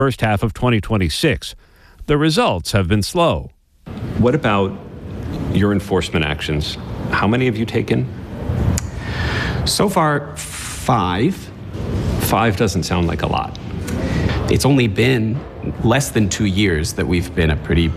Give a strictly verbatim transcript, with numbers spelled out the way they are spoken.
first half of twenty twenty-six. The results have been slow. What about your enforcement actions? How many have you taken? So far, five. Five doesn't sound like a lot. It's only been less than two years that we've been a pretty